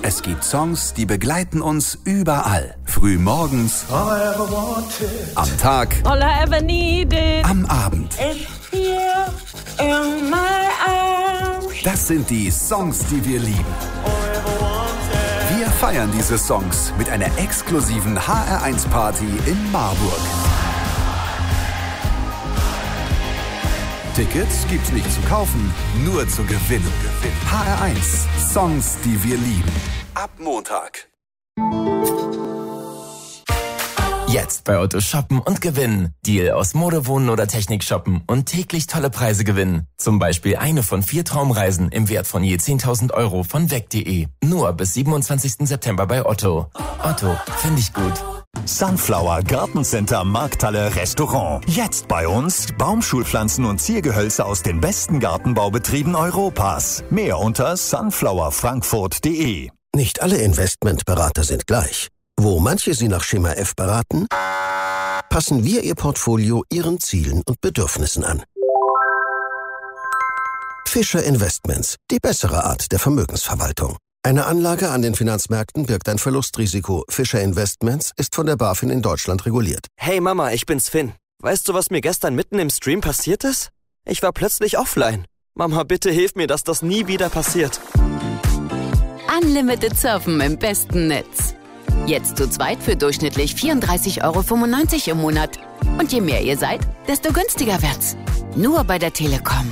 Es gibt Songs, die begleiten uns überall. Früh morgens, am Tag, All I ever needed. am Abend. It's here in my arms. Das sind die Songs, die wir lieben. Wir feiern diese Songs mit einer exklusiven HR1-Party in Marburg. Tickets gibt's nicht zu kaufen, nur zu gewinnen. HR1, Songs, die wir lieben. Ab Montag. Jetzt bei Otto shoppen und gewinnen. Deal aus Mode, Wohnen oder Technik shoppen und täglich tolle Preise gewinnen. Zum Beispiel eine von 4 Traumreisen im Wert von je 10.000 € von weg.de. Nur bis 27. September bei Otto. Otto, finde ich gut. Sunflower Gartencenter Markthalle Restaurant. Jetzt bei uns Baumschulpflanzen und Ziergehölze aus den besten Gartenbaubetrieben Europas. Mehr unter sunflowerfrankfurt.de. Nicht alle Investmentberater sind gleich. Wo manche Sie nach Schema F beraten, passen wir Ihr Portfolio Ihren Zielen und Bedürfnissen an. Fischer Investments, die bessere Art der Vermögensverwaltung. Eine Anlage an den Finanzmärkten birgt ein Verlustrisiko. Fischer Investments ist von der BaFin in Deutschland reguliert. Hey Mama, ich bin's Finn. Weißt du, was mir gestern mitten im Stream passiert ist? Ich war plötzlich offline. Mama, bitte hilf mir, dass das nie wieder passiert. Unlimited Surfen im besten Netz. Jetzt zu zweit für durchschnittlich 34,95 € im Monat. Und je mehr ihr seid, desto günstiger wird's. Nur bei der Telekom.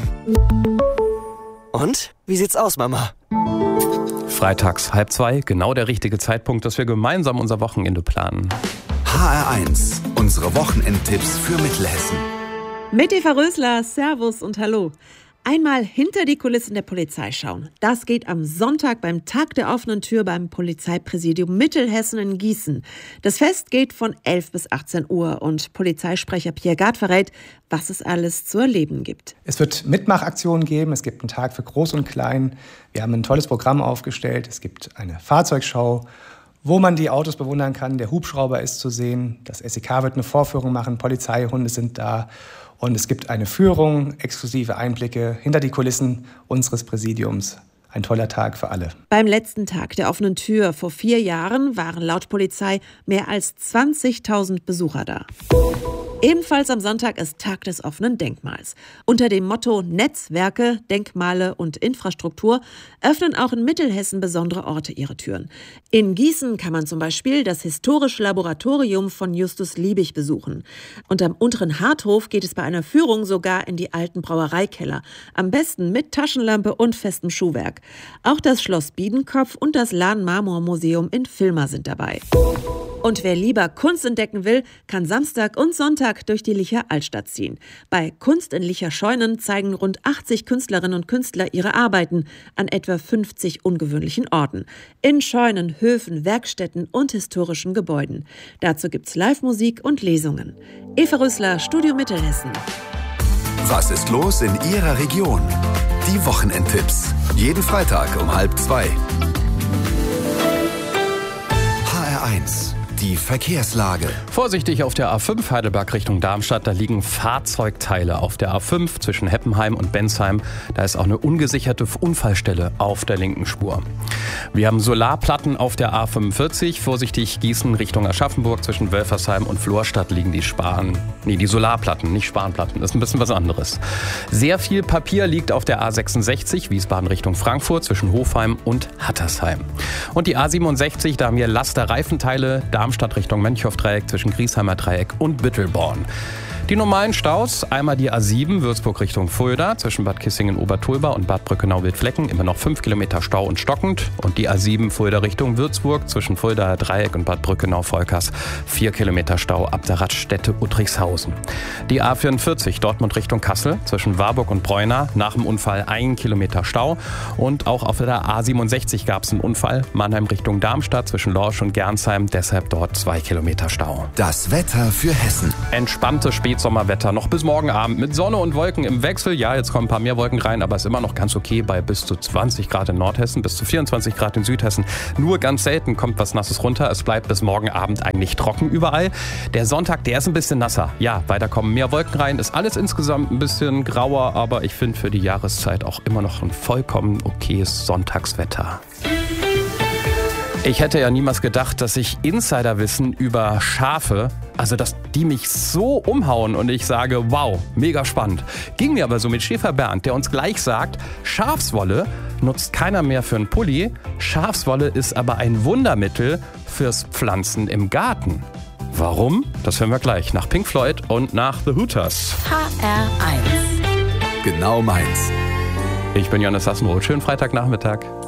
Und? Wie sieht's aus, Mama? Freitags 1:30, genau der richtige Zeitpunkt, dass wir gemeinsam unser Wochenende planen. HR1, unsere Wochenendtipps für Mittelhessen. Mit Eva Rösler, Servus und Hallo. Einmal hinter die Kulissen der Polizei schauen. Das geht am Sonntag beim Tag der offenen Tür beim Polizeipräsidium Mittelhessen in Gießen. Das Fest geht von 11 bis 18 Uhr und Polizeisprecher Pierre Gard verrät, was es alles zu erleben gibt. Es wird Mitmachaktionen geben, es gibt einen Tag für Groß und Klein. Wir haben ein tolles Programm aufgestellt. Es gibt eine Fahrzeugschau, wo man die Autos bewundern kann. Der Hubschrauber ist zu sehen, das SEK wird eine Vorführung machen, Polizeihunde sind da. Und es gibt eine Führung, exklusive Einblicke hinter die Kulissen unseres Präsidiums. Ein toller Tag für alle. Beim letzten Tag der offenen Tür vor 4 Jahren waren laut Polizei mehr als 20.000 Besucher da. Ebenfalls am Sonntag ist Tag des offenen Denkmals. Unter dem Motto Netzwerke, Denkmale und Infrastruktur öffnen auch in Mittelhessen besondere Orte ihre Türen. In Gießen kann man zum Beispiel das historische Laboratorium von Justus Liebig besuchen. Und am unteren Harthof geht es bei einer Führung sogar in die alten Brauereikeller. Am besten mit Taschenlampe und festem Schuhwerk. Auch das Schloss Biedenkopf und das Lahn-Marmor-Museum in Villmar sind dabei. Und wer lieber Kunst entdecken will, kann Samstag und Sonntag durch die Licher Altstadt ziehen. Bei Kunst in Licher Scheunen zeigen rund 80 Künstlerinnen und Künstler ihre Arbeiten an etwa 50 ungewöhnlichen Orten. In Scheunen, Höfen, Werkstätten und historischen Gebäuden. Dazu gibt's Live-Musik und Lesungen. Eva Rösler, Studio Mittelhessen. Was ist los in Ihrer Region? Die Wochenendtipps. Jeden Freitag um 1:30. HR1. Die Verkehrslage. Vorsichtig auf der A5 Heidelberg Richtung Darmstadt, da liegen Fahrzeugteile auf der A5 zwischen Heppenheim und Bensheim. Da ist auch eine ungesicherte Unfallstelle auf der linken Spur. Wir haben Solarplatten auf der A45, vorsichtig Gießen Richtung Aschaffenburg, zwischen Wölfersheim und Florstadt liegen die Solarplatten, nicht Spanplatten, das ist ein bisschen was anderes. Sehr viel Papier liegt auf der A66, Wiesbaden Richtung Frankfurt, zwischen Hofheim und Hattersheim. Und die A67, da haben wir Laster-Reifenteile, Darmstadt Richtung Mönchhoff-Dreieck, zwischen Griesheimer Dreieck und Büttelborn. Die normalen Staus, einmal die A7 Würzburg Richtung Fulda, zwischen Bad Kissingen-Obertulba und Bad Brückenau-Wildflecken, immer noch 5 Kilometer Stau und stockend. Und die A7 Fulda Richtung Würzburg, zwischen Fuldaer Dreieck und Bad Brückenau-Volkers, 4 Kilometer Stau ab der Raststätte Uttrichshausen. Die A44 Dortmund Richtung Kassel, zwischen Warburg und Bräuna, nach dem Unfall 1 Kilometer Stau. Und auch auf der A67 gab es einen Unfall, Mannheim Richtung Darmstadt, zwischen Lorsch und Gernsheim, deshalb dort 2 Kilometer Stau. Das Wetter für Hessen. Entspannte Spätsommerwetter, noch bis morgen Abend mit Sonne und Wolken im Wechsel. Ja, jetzt kommen ein paar mehr Wolken rein, aber ist immer noch ganz okay bei bis zu 20 Grad in Nordhessen, bis zu 24 Grad in Südhessen. Nur ganz selten kommt was Nasses runter. Es bleibt bis morgen Abend eigentlich trocken überall. Der Sonntag, der ist ein bisschen nasser. Ja, weiter kommen mehr Wolken rein. Ist alles insgesamt ein bisschen grauer, aber ich finde für die Jahreszeit auch immer noch ein vollkommen okayes Sonntagswetter. Ich hätte ja niemals gedacht, dass ich Insiderwissen über Schafe, also dass die mich so umhauen und ich sage, wow, mega spannend. Ging mir aber so mit Schäfer Bernd, der uns gleich sagt, Schafswolle nutzt keiner mehr für einen Pulli, Schafswolle ist aber ein Wundermittel fürs Pflanzen im Garten. Warum? Das hören wir gleich nach Pink Floyd und nach The Hooters. HR1. Genau meins. Ich bin Johannes Sassenroth. Schönen Freitagnachmittag.